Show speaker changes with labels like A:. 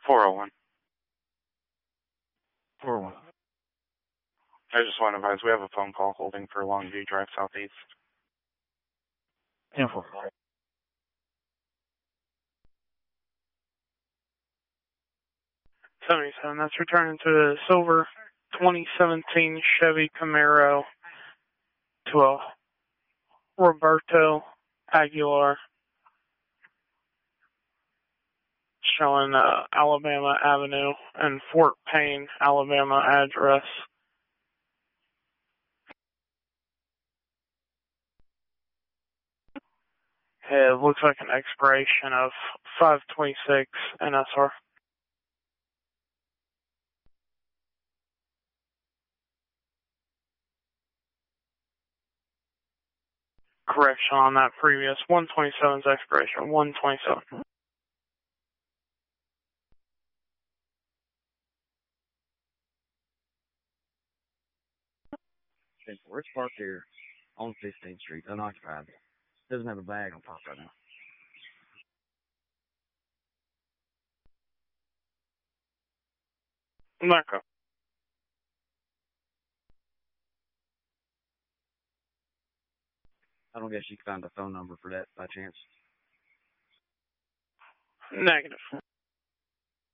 A: 401.
B: 401.
A: I just want to advise we have a phone call holding for Longview Drive Southeast.
B: 10-4.
C: 77, that's returning to the silver 2017 Chevy Camaro to a Roberto Aguilar, showing Alabama Avenue and Fort Payne, Alabama address. It looks like an expiration of 5/26 NSR. Correction on that previous 127's expiration, 127.
B: It's parked here on 15th Street, unoccupied. Doesn't have a bag on top right now.
C: Marco.
B: I don't guess you can find a phone number for that by chance.
C: Negative.